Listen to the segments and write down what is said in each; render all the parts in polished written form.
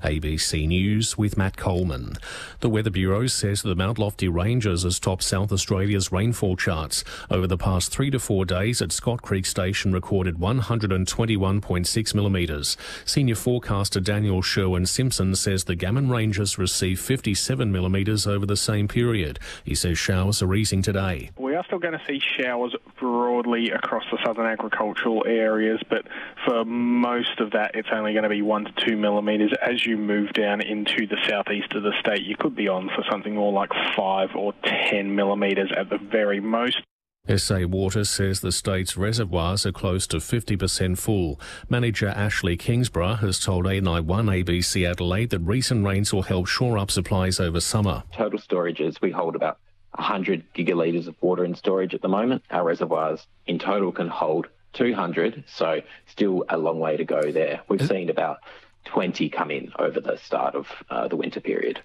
ABC News with Matt Coleman. The Weather Bureau says the Mount Lofty Ranges has topped South Australia's rainfall charts. Over the past 3 to 4 days at Scott Creek Station recorded 121.6 millimetres. Senior forecaster Daniel Sherwin-Simpson says the Gammon Ranges received 57 millimetres over the same period. He says showers are easing today. We are still going to see showers broadly across the southern agricultural areas, but for most of that it's only going to be 1 to 2 millimetres. As you move down into the southeast of the state, you could be on for something more like 5 or 10 millimetres at the very most. SA Water says the state's reservoirs are close to 50% full. Manager Ashley Kingsborough has told A91 ABC Adelaide that recent rains will help shore up supplies over summer. Total storages, we hold about 100 gigalitres of water in storage at the moment. Our reservoirs in total can hold 200, so still a long way to go there. We've seen about 20 come in over the start of the winter period.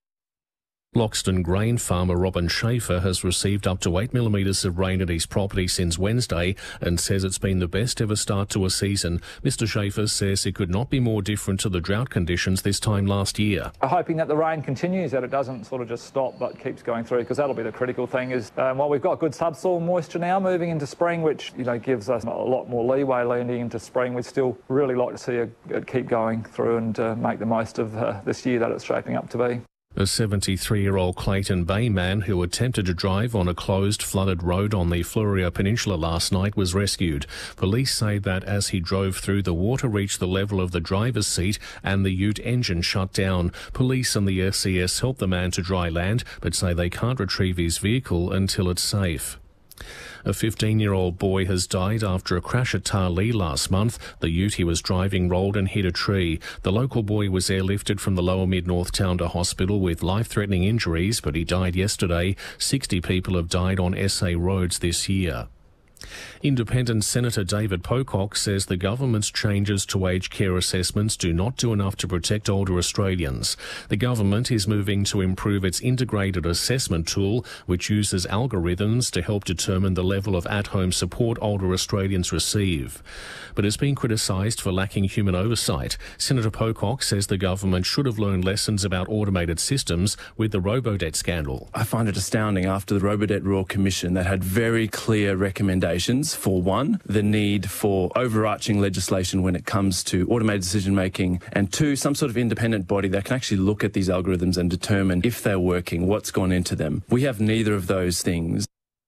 Loxton grain farmer Robin Schaefer has received up to 8 millimetres of rain at his property since Wednesday and says it's been the best ever start to a season. Mr Schaefer says it could not be more different to the drought conditions this time last year. I'm hoping that the rain continues, that it doesn't sort of just stop but keeps going through, because that'll be the critical thing. Is while we've got good subsoil moisture now moving into spring, which gives us a lot more leeway leading into spring, we'd still really like to see it keep going through and make the most of this year that it's shaping up to be. A 73-year-old Clayton Bay man who attempted to drive on a closed, flooded road on the Fleurieu Peninsula last night was rescued. Police say that as he drove through, the water reached the level of the driver's seat and the ute engine shut down. Police and the SES helped the man to dry land, but say they can't retrieve his vehicle until it's safe. A 15-year-old boy has died after a crash at Tarlee last month. The ute he was driving rolled and hit a tree. The local boy was airlifted from the Lower Mid-North Towner Hospital with life-threatening injuries, but he died yesterday. 60 people have died on SA roads this year. Independent Senator David Pocock says the government's changes to aged care assessments do not do enough to protect older Australians. The government is moving to improve its integrated assessment tool, which uses algorithms to help determine the level of at-home support older Australians receive. But it's been criticised for lacking human oversight. Senator Pocock says the government should have learned lessons about automated systems with the Robodebt scandal. I find it astounding after the Robodebt Royal Commission that had very clear recommendations. For one, the need for overarching legislation when it comes to automated decision making, and two, some sort of independent body that can actually look at these algorithms and determine if they're working, what's gone into them. We have neither of those things.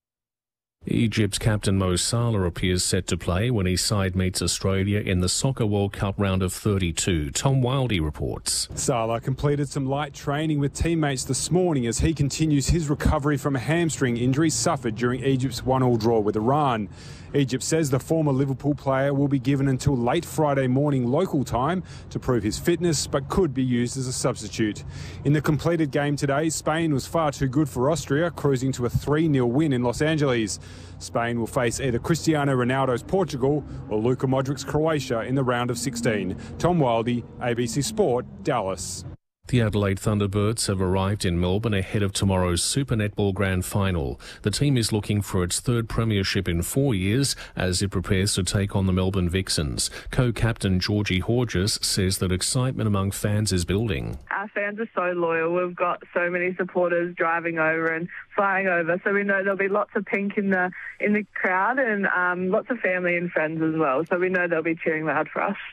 Egypt's captain Mo Salah appears set to play when his side meets Australia in the Soccer World Cup round of 32. Tom Wildey reports. Salah completed some light training with teammates this morning as he continues his recovery from a hamstring injury suffered during Egypt's 1-1 draw with Iran. Egypt says the former Liverpool player will be given until late Friday morning local time to prove his fitness, but could be used as a substitute. In the completed game today, Spain was far too good for Austria, cruising to a 3-0 win in Los Angeles. Spain will face either Cristiano Ronaldo's Portugal or Luka Modric's Croatia in the round of 16. Tom Wildey, ABC Sport, Dallas. The Adelaide Thunderbirds have arrived in Melbourne ahead of tomorrow's Super Netball Grand Final. The team is looking for its third premiership in 4 years as it prepares to take on the Melbourne Vixens. Co-captain Georgie Horges says that excitement among fans is building. Our fans are so loyal. We've got so many supporters driving over and flying over, so we know there'll be lots of pink in the crowd and lots of family and friends as well. So we know they'll be cheering loud for us.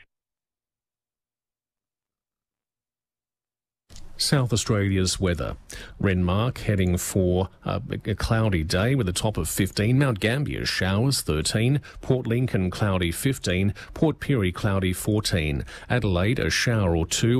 South Australia's weather. Renmark heading for a cloudy day with a top of 15. Mount Gambier showers 13. Port Lincoln cloudy 15. Port Pirie cloudy 14. Adelaide a shower or two.